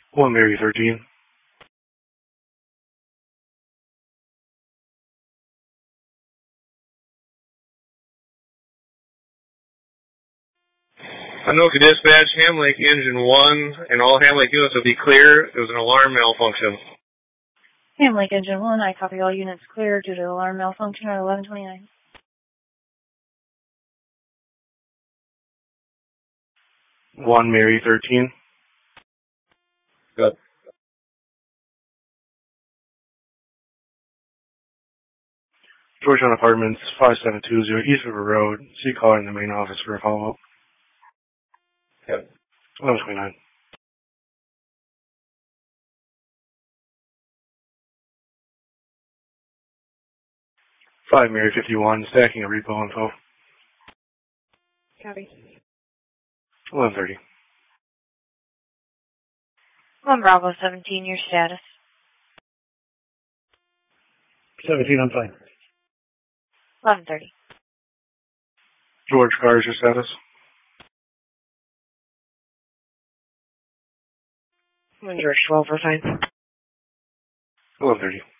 1 Mary 13. Anoka Dispatch, Ham Lake Engine 1, and all Ham Lake units will be clear. It was an alarm malfunction. Ham Lake Engine 1, I copy all units clear due to alarm malfunction at 11:29. 1 Mary 13. Good. Georgetown Apartments, 5720 East River Road. See caller in the main office for a follow-up. Yep. 11:29. 5 Mary 51, stacking a repo info. Copy. 11:30. 1 Bravo 17, your status. 17, I'm fine. 11:30. George Carr, your status? 1 George 12, we're fine. 11:30.